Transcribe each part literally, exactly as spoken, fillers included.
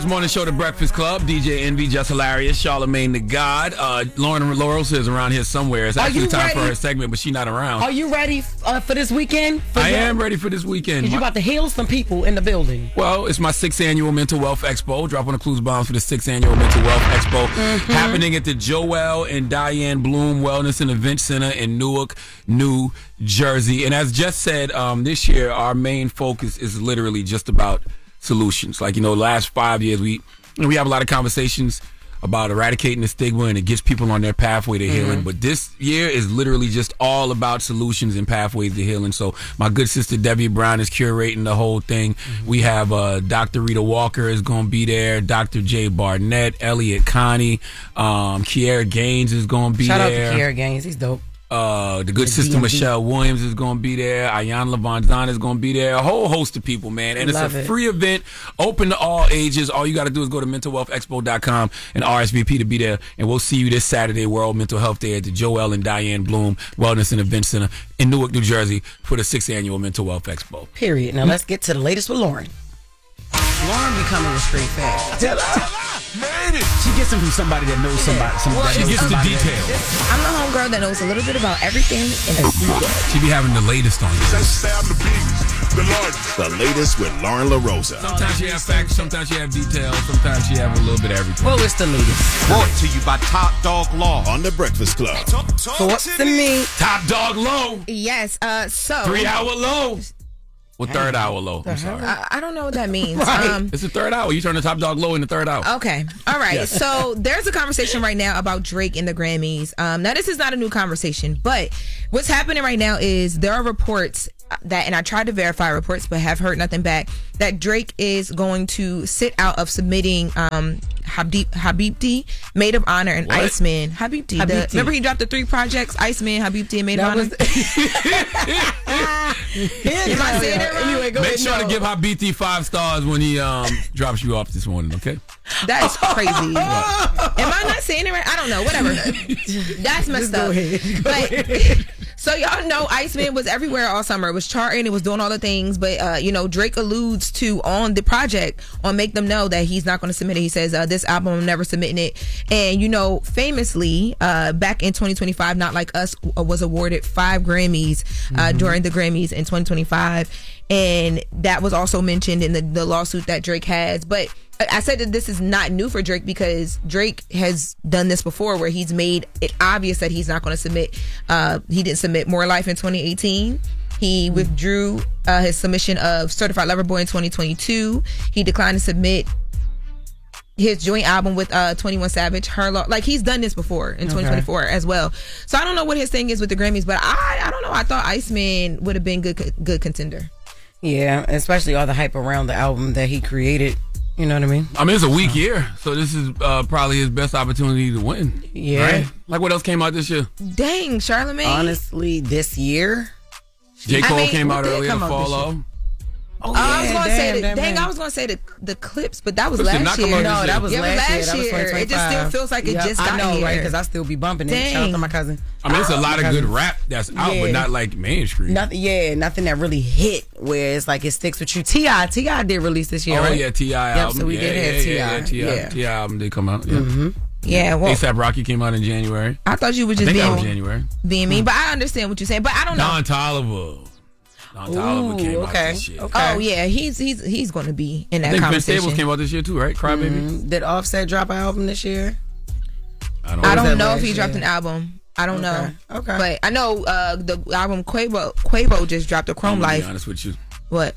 This morning show, The Breakfast Club. D J Envy, Just Hilarious, Charlamagne the God. Uh, Lauren Laurels is around here somewhere. It's actually time ready? for her segment, but she's not around. Are you ready uh, for this weekend? For I the, am ready for this weekend. You about to heal some people in the building. Well, it's my sixth annual Mental Wealth Expo. Dropping the clues bombs for the sixth annual Mental Wealth Expo. Mm-hmm. Happening at the Joel and Diane Bloom Wellness and Event Center in Newark, New Jersey. And as Jess said, um, this year our main focus is literally just about solutions. Like, you know, the last five years we... And we have a lot of conversations about eradicating the stigma, and it gets people on their pathway to healing. Mm-hmm. But this year is literally just all about solutions and pathways to healing. So my good sister Debbie Brown is curating the whole thing. Mm-hmm. We have uh, Doctor Rita Walker is going to be there. Doctor Jay Barnett, Elliot Connie, um, Kiera Gaines is going to be Shout there. Shout out to Kiera Gaines. He's dope. Uh, the good the sister D M V. Michelle Williams is going to be there. Ayanna Lavanzana is going to be there. A whole host of people, man. And Love it's a it. free event, open to all ages. All you got to do is go to mental wealth expo dot com and R S V P to be there. And we'll see you this Saturday, World Mental Health Day, at the Joel and Diane Bloom Wellness and Event Center in Newark, New Jersey for the sixth annual Mental Wealth Expo. Period. Now let's get to the latest with Lauren. Lauren becoming a straight fan. Made it. She gets them from somebody that knows somebody. somebody well, she gets the details. I'm the homegirl that knows a little bit about everything in a weekend. She be having the latest on you. The largest. The latest with Lauren LaRosa. Sometimes she have facts, sometimes she have details, sometimes she have a little bit of everything. Well, it's the latest. Brought to you by Top Dog Law on The Breakfast Club. Talk, talk so what's the me? Top Dog Low. Yes, uh, so. Three hour low. Well, third hour low. I'm sorry. I, I don't know what that means. Right. Um, it's the third hour. You turn the Top Dog Low in the third hour. Okay. All right. Yes. So there's a conversation right now about Drake and the Grammys. Um, now, this is not a new conversation, but what's happening right now is there are reports that, and I tried to verify reports, but have heard nothing back, that Drake is going to sit out of submitting um, Habib, Habibti, Maid of Honor, and what? Iceman. Habibti. Habibti. The, remember he dropped the three projects, Iceman, Habibti, and Maid that of Honor? Am I saying that right? Anyway, go Make ahead, sure no. to give Habibti five stars when he um, drops you off this morning, okay? That is crazy. Am I not saying it right? I don't know. Whatever. That's messed up. Go ahead. Go but, ahead. So y'all know Iceman was everywhere all summer. It was charting. It was doing all the things. But, uh, you know, Drake alludes to on the project on Make Them Know that he's not going to submit it. He says, uh, this album, I'm never submitting it. And, you know, famously, uh, back in twenty twenty-five, Not Like Us was awarded five Grammys uh, mm-hmm. during the Grammys in twenty twenty-five. And that was also mentioned in the, the lawsuit that Drake has. But I said that this is not new for Drake because Drake has done this before where he's made it obvious that he's not going to submit. Uh, he didn't submit More Life in twenty eighteen. He withdrew uh, his submission of Certified Lover Boy in twenty twenty-two. He declined to submit his joint album with uh, twenty-one Savage, Her Law. Like, he's done this before in okay. twenty twenty-four as well. So I don't know what his thing is with the Grammys, but I, I don't know. I thought Iceman would have been good good contender. Yeah, especially all the hype around the album that he created. You know what I mean? I mean, it's a weak year, so this is uh, probably his best opportunity to win. Yeah. Right? Like, what else came out this year? Dang, Charlamagne. Honestly, this year? J. Cole I mean, came out earlier to fall off. Oh, yeah, I was going to say, the, damn, dang, I was going to say the, the clips, but that was Clips last year. No, that was yeah, last, last year. That was year. It just still feels like it yep. just got I know, here. right? Because I still be bumping it. Dang. Shout out to my cousin. I mean, it's a lot my of cousin. good rap that's out, yeah. but not like mainstream. Nothing, yeah, nothing that really hit where it's like it sticks with you. T I T I did release this year, oh, right? Oh, yeah, T I yep, album. so we yeah, did yeah, have T I. Yeah, yeah, T I. Yeah. T I album did come out. Yeah. Mm-hmm. Yeah, well, ASAP Rocky came out in January. I thought you were just I think being, that was January. being mean, but I understand what you're saying. But I don't know. Don Toliver. Don Toliver came Ooh, out okay. this year. Okay. Oh yeah, he's he's he's going to be in that I think conversation. Vince Staples came out this year too, right? Crybaby. Mm-hmm. Did Offset drop an album this year? I don't, I don't know last if he year? dropped an album. I don't okay. know. Okay. But I know uh, the album Quavo Quavo just dropped a Chrome I'm gonna Life. be honest with you. What?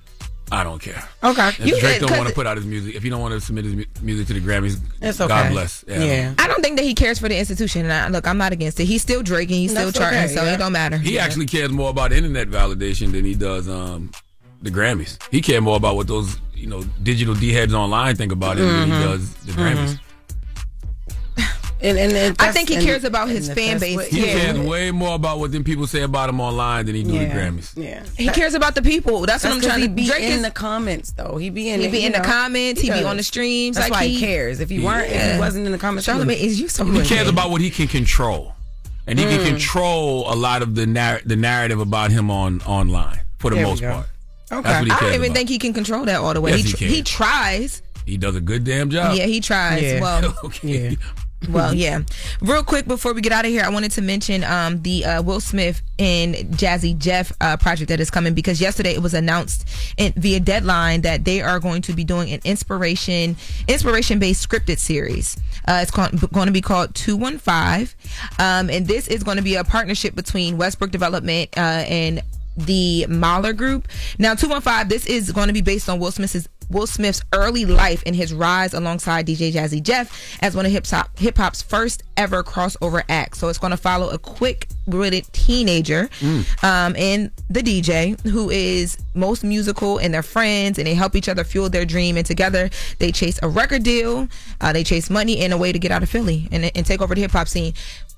I don't care. Okay. If You Drake did, don't want to 'cause- put out his music, if he don't want to submit his mu- music to the Grammys, It's okay. God bless. Yeah. Yeah. I don't think that he cares for the institution. And I, look, I'm not against it. He's still Drake and he's still That's charting, okay, so yeah. it don't matter. He actually cares more about internet validation than he does um, the Grammys. He cares more about what those you know digital D heads online think about him Mm-hmm. than he does the Grammys. And, and, and I think he and, cares about his and fan that's base. what- He Yeah. cares way more about what them people say about him online than he do yeah. the Grammys. Yeah. He cares about the people. That's, That's what I'm trying he to. be Drake in is the comments though. He be in. he it, be you in the know. comments. He, be does. on the streams. That's like why he, he cares. If he weren't, if Yeah. he wasn't in the comments, he Charlamagne, wouldn't. is you so? He cares about what he can control, and he Mm. can control a lot of the narr- the narrative about him on online for the There we most go. part. Okay. That's what he I cares don't even about. think he can control that all the way. Yes, he, he tr- can. he tries. He does a good damn job. Yeah, he tries. Yeah. Well, okay. Yeah. Well, yeah. Real quick before we get out of here, I wanted to mention um, the uh, Will Smith and Jazzy Jeff uh, project that is coming, because yesterday it was announced in, via Deadline that they are going to be doing an inspiration inspiration based scripted series. Uh, it's called, going to be called two one five, um, and this is going to be a partnership between Westbrook Development uh, and the Mahler Group. Now, two one five, this is going to be based on Will Smith's Will Smith's early life and his rise alongside D J Jazzy Jeff as one of hip hop hip hop's first ever crossover acts. So it's going to follow a quick-witted teenager mm. um, and the D J who is most musical, and they're friends, and they help each other fuel their dream. And together they chase a record deal, uh, they chase money, and a way to get out of Philly and, and take over the hip hop scene.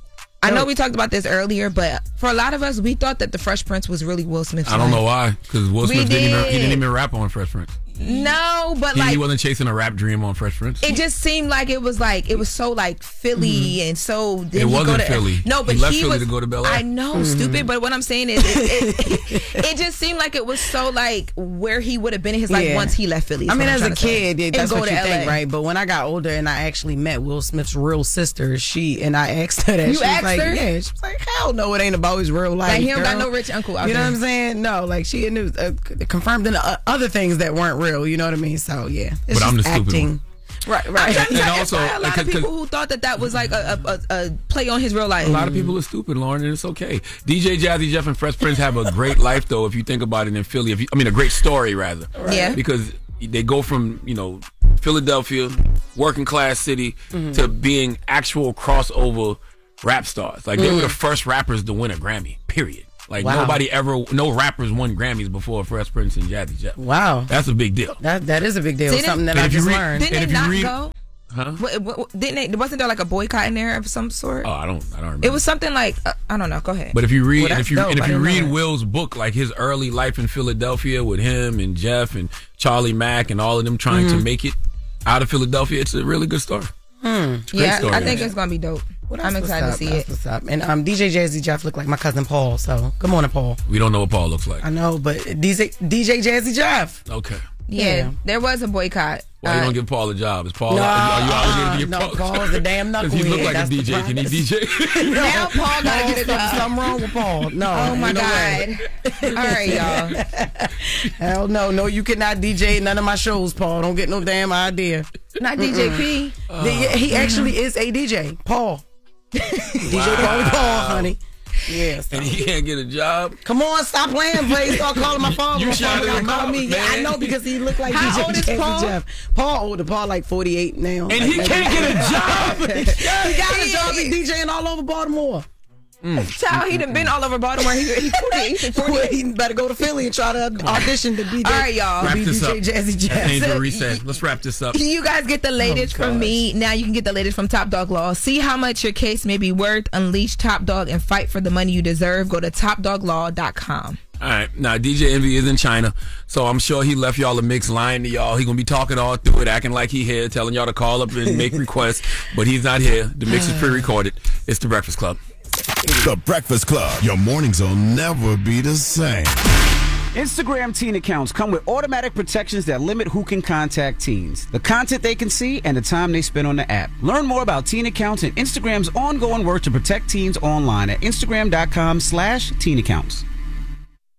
I know we talked about this earlier, but for a lot of us, we thought that the Fresh Prince was really Will Smith's I don't life. know why, because Will Smith didn't even, he didn't even rap on Fresh Prince. No, but he, like he wasn't chasing a rap dream on Fresh Prince. It just seemed like it was like it was so like Philly mm-hmm. and so. It he wasn't go to, Philly. No, but he left he Philly was, to go to Bel Air. I know, mm-hmm. stupid. But what I'm saying is, it, it, it just seemed like it was so like where he would have been in his life yeah. once he left Philly. I mean, as a kid, yeah, that's what you L A. think, right? But when I got older and I actually met Will Smith's real sister, she and I asked her that. You she asked was like, her? Yeah, she was like, hell no, it ain't about his real life. Like he don't girl. got no rich uncle out You know there. what I'm saying? No, like she knew, uh, confirmed in uh, other things that weren't real. You know what I mean? So yeah. It's but I'm the stupid acting. one. Right, right. And, and also, a lot like, of people who thought that that was like a, a, a, a play on his real life. A lot of people are stupid, Lauren, and it's okay. D J Jazzy Jeff and Fresh Prince have a great life, though, if you think about it in Philly. If you, I mean, a great story, rather. Right. Yeah. Because they go from, you know, Philadelphia, working class city, mm-hmm. to being actual crossover rap stars. Like, mm. they were the first rappers to win a Grammy, period. Like, wow. nobody ever, no rappers won Grammys before Fresh Prince and Jazzy Jeff. Wow. That's a big deal. That That is a big deal. Didn't, Something that I just read, learned. Didn't they not read, go? Huh? What, what, didn't they, wasn't there like a boycott in there of some sort? Oh, I don't, I don't remember. It was something like, uh, I don't know, go ahead. But if you read, well, and if you, dope. and if you read know. Will's book, like his early life in Philadelphia with him and Jeff and Charlie Mack and all of them trying mm-hmm. to make it out of Philadelphia, it's a really good story. Hmm. It's a great yeah, story, I think man. it's gonna be dope. Well, I'm excited to see that's it. What's up. And um, D J Jazzy Jeff looked like my cousin Paul. So good morning, Paul. We don't know what Paul looks like. I know, but D J D J Jazzy Jeff. Okay. Yeah, yeah, there was a boycott. Why uh, you don't give Paul a job? Is Paul? No, are you obligated uh, to give no, Paul? Paul's the damn knucklehead. Does he look like That's a D J? Can he D J? Now Paul gotta get a job. Something wrong with Paul. No. Oh my no God. Way. All right, y'all. Hell no, no, you cannot D J none of my shows, Paul. Don't get no damn idea. Not D J P. Uh, he actually is a D J, Paul. D J wow. Paul, Paul, honey. Yes. And he can't get a job. Come on, stop playing, please. Start calling my father. You my shouted father him call out, me. man. I know because he looked like How D J old is Jazzy Paul? Jeff. Paul older. Paul like forty-eight now. And like, he like, can't get a job. He got a job at DJing all over Baltimore. Mm. Child, he done been all over Baltimore. He, he forty-eight. He forty-eight. He better go to Philly and try to audition to be all right, y'all. Wrap be this D J up. Jazzy Jeff. Angel Reset. Let's wrap this up. You guys get the latest Oh, from me. Now you can get the latest from Top Dog Law. See how much your case may be worth. Unleash Top Dog and fight for the money you deserve. Go to top dog law dot com. All right. Now, D J Envy is in China, so I'm sure he left y'all a mix lying to y'all. He going to be talking all through it, acting like he here, telling y'all to call up and make requests, but he's not here. The mix is pre-recorded. It's The Breakfast Club. The Breakfast Club. Your mornings will never be the same. Instagram teen accounts come with automatic protections that limit who can contact teens, the content they can see, and the time they spend on the app. Learn more about teen accounts and Instagram's ongoing work to protect teens online at instagram dot com slash teen accounts.